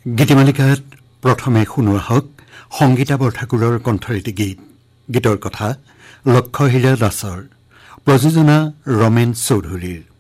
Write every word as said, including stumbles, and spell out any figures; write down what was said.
গীতিমালিকাত প্ৰথমে শুনোৱা হওক সংগীতা বৰঠাকুৰৰ কণ্ঠৰীতি গীত। গীতৰ কথা লক্ষ্যহীৰা দাসৰ, প্ৰযোজনা ৰমেন চৌধুৰীৰ।